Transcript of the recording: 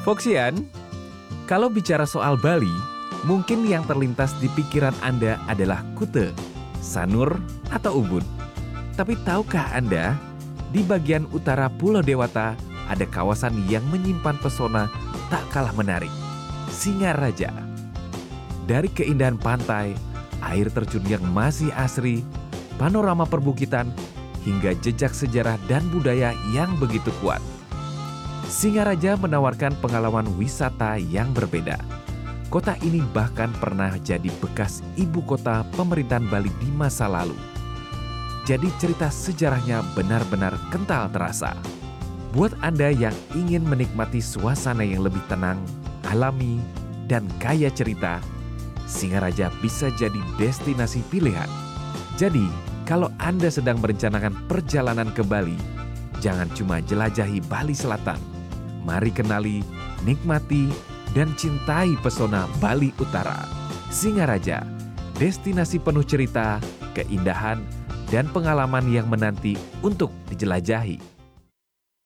Foxian, kalau bicara soal Bali, mungkin yang terlintas di pikiran Anda adalah Kute, Sanur, atau Ubud. Tapi tahukah Anda, di bagian utara Pulau Dewata ada kawasan yang menyimpan pesona tak kalah menarik, Singaraja. Dari keindahan pantai, air terjun yang masih asri, panorama perbukitan, hingga jejak sejarah dan budaya yang begitu kuat. Singaraja menawarkan pengalaman wisata yang berbeda. Kota ini bahkan pernah jadi bekas ibu kota pemerintahan Bali di masa lalu. Jadi cerita sejarahnya benar-benar kental terasa. Buat Anda yang ingin menikmati suasana yang lebih tenang, alami, dan kaya cerita, Singaraja bisa jadi destinasi pilihan. Jadi, kalau Anda sedang merencanakan perjalanan ke Bali, jangan cuma jelajahi Bali Selatan. Mari kenali, nikmati, dan cintai pesona Bali Utara. Singaraja, destinasi penuh cerita, keindahan, dan pengalaman yang menanti untuk dijelajahi.